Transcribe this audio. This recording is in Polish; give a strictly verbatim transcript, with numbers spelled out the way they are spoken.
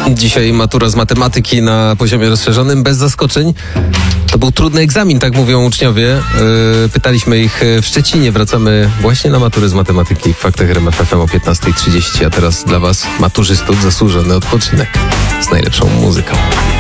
Dzisiaj matura z matematyki na poziomie rozszerzonym, bez zaskoczeń. To był trudny egzamin, tak mówią uczniowie. Yy, pytaliśmy ich w Szczecinie. Wracamy właśnie na maturę z matematyki w Faktach R M F F M o piętnasta trzydzieści. A teraz dla Was, maturzystów, zasłużony odpoczynek z najlepszą muzyką.